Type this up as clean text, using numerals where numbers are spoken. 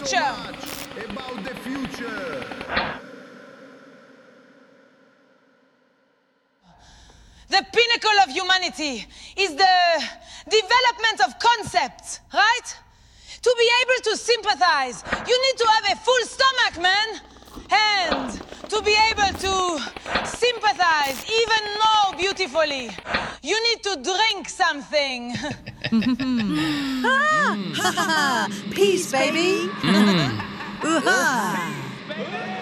future. About the future. The pinnacle of humanity is the development of concepts, right? To be able to sympathize, you need to have a full stomach, man. And to be able to sympathize even more beautifully, you need to drink something. Peace, baby. Ooh-ha.